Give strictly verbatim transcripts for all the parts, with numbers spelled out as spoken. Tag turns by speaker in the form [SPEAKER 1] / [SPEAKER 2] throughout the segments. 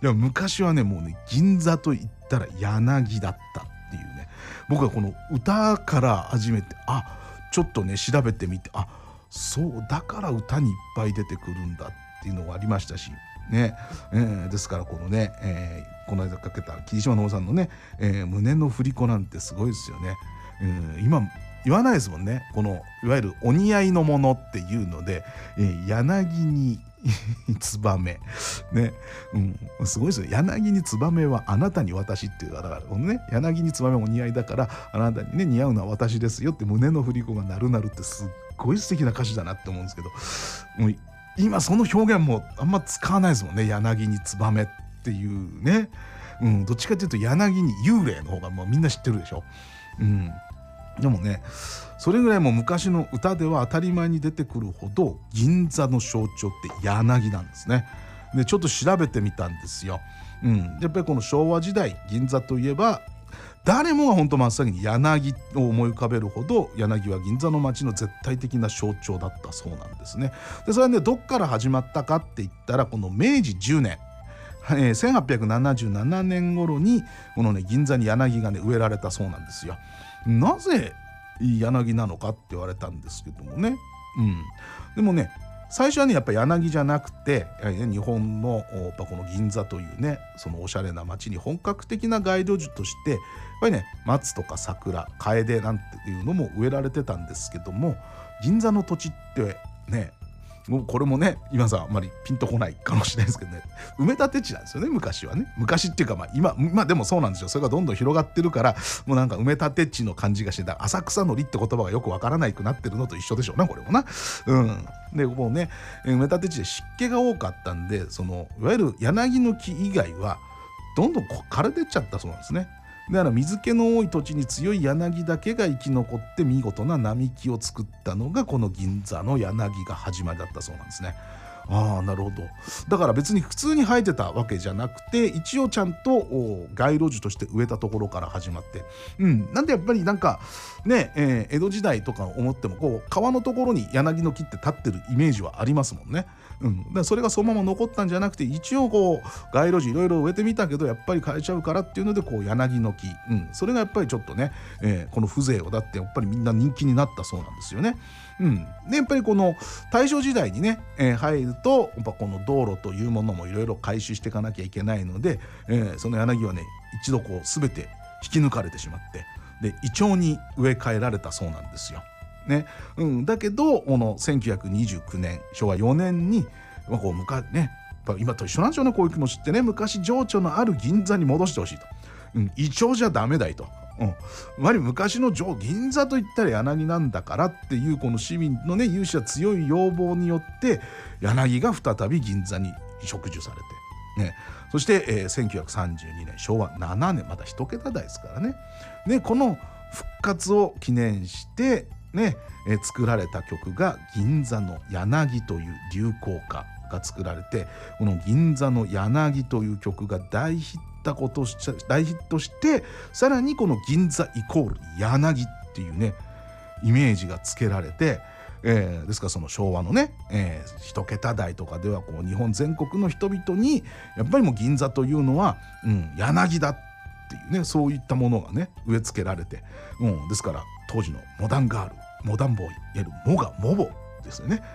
[SPEAKER 1] いや昔はねもうね銀座と言ったら柳だったっていうね、僕はこの歌から始めてあちょっとね調べてみて、あそうだから歌にいっぱい出てくるんだっていうのがありましたしね、えー、ですからこのね、えー、この間かけた桐島のさんのね、えー、胸の振り子なんてすごいですよね。うん、今言わないですもんね、このいわゆるお似合いのものっていうので、えー、柳にツバメね、うん、すごいですよ。柳にツバメはあなたに私っていうから、このね柳にツバメお似合いだからあなたにね似合うのは私ですよって胸の振り子がなるなるってすっごい素敵な歌詞だなって思うんですけど、もう今その表現もあんま使わないですもんね、柳にツバメっていうね、うん、どっちかというと柳に幽霊の方がもうみんな知ってるでしょ。うん、でもねそれぐらいもう昔の歌では当たり前に出てくるほど銀座の象徴って柳なんですね。でちょっと調べてみたんですよ。うん、やっぱりこの昭和時代銀座といえば誰もが本当真っ先に柳を思い浮かべるほど柳は銀座の街の絶対的な象徴だったそうなんですね。でそれはねどっから始まったかって言ったらこの明治じゅうねん、えー、せんはっぴゃくななじゅうななねん頃にこのね銀座に柳がね植えられたそうなんですよ。なぜ柳なのかって言われたんですけどもね、うん、でもね最初はねやっぱり柳じゃなくて、ね、日本のやっぱこの銀座というねそのおしゃれな街に本格的な街路樹としてやっぱりね松とか桜カエデなんていうのも植えられてたんですけども、銀座の土地ってねもうこれもね今さあんまりピンとこないかもしれないですけどね埋め立て地なんですよね昔はね。昔っていうかまあ今まあでもそうなんですよ。それがどんどん広がってるからもうなんか埋め立て地の感じがしてだ浅草のりって言葉がよくわからないくなってるのと一緒でしょうなこれもな。うんでもうね埋め立て地で湿気が多かったんでそのいわゆる柳の木以外はどんどん枯れてっちゃったそうなんですね。だから水気の多い土地に強い柳だけが生き残って見事な並木を作ったのがこの銀座の柳が始まりだったそうなんですね。ああなるほど。だから別に普通に生えてたわけじゃなくて一応ちゃんと街路樹として植えたところから始まって、うん、なんでやっぱりなんかね、えー、江戸時代とか思ってもこう川のところに柳の木って立ってるイメージはありますもんね。うん、だからそれがそのまま残ったんじゃなくて一応こう街路樹いろいろ植えてみたけどやっぱり変えちゃうからっていうのでこう柳の木、うん、それがやっぱりちょっとね、えー、この風情をだってやっぱりみんな人気になったそうなんですよね。うん、でやっぱりこの大正時代にね、えー、入るとやっぱこの道路というものもいろいろ改修していかなきゃいけないので、えー、その柳はね一度こう全て引き抜かれてしまってでイチョウに植え替えられたそうなんですよ。ねうん、だけどこのせんきゅうひゃくにじゅうきゅうねんしょうわよねんに、まあ、こう昔ねやっぱ今と一緒なんでしょうねこういう気持ちってね。昔情緒のある銀座に戻してほしいと、うん、イチョウじゃダメだいと、うん、やはり昔の銀座といったら柳なんだからっていうこの市民のね有志は強い要望によって柳が再び銀座に植樹されて、ね、そして、えー、せんきゅうひゃくさんじゅうにねんしょうわななねんまだ一桁台ですからね。でこの復活を記念してね、えー、作られた曲が銀座の柳という流行歌が作られてこの銀座の柳という曲が大ヒットことし大ヒットしてさらにこの銀座イコール柳っていうねイメージがつけられて、えー、ですからその昭和のね、えー、一桁台とかではこう日本全国の人々にやっぱりもう銀座というのは、うん、柳だっていうねそういったものがね植え付けられて、うん、ですから当時のモダンガールモダンボーイいわゆるモガモボですよね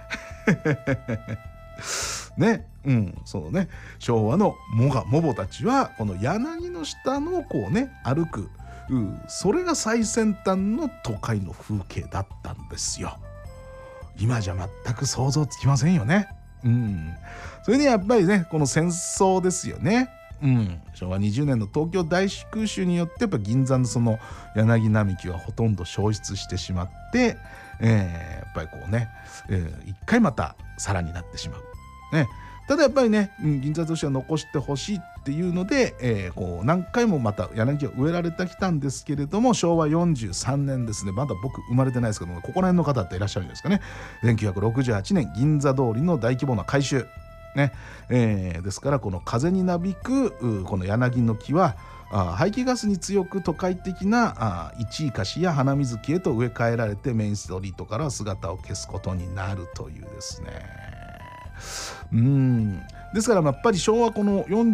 [SPEAKER 1] ね、うん、そのね昭和のモガモボたちはこの柳の下のこうね歩く、うん、それが最先端の都会の風景だったんですよ。今じゃ全く想像つきませんよね。うん、それでやっぱりねこの戦争ですよね。うん、しょうわにじゅうねんの東京大空襲によってやっぱ銀座のその柳並木はほとんど消失してしまって、えー、やっぱりこうね、えー、一回また皿になってしまう。ね、ただやっぱりね、うん、銀座としては残してほしいっていうので、えー、こう何回もまた柳が植えられてきたんですけれどもしょうわよんじゅうさんねんですね。まだ僕生まれてないですけどもここら辺の方っていらっしゃるんですかね。せんきゅうひゃくろくじゅうはちねん銀座通りの大規模な改修ね、えー、ですからこの風になびくこの柳の木はあ排気ガスに強く都会的なあ一位菓子や花水木へと植え替えられてメインストリートから姿を消すことになるというですね。うんですからやっぱり昭和このよんじゅう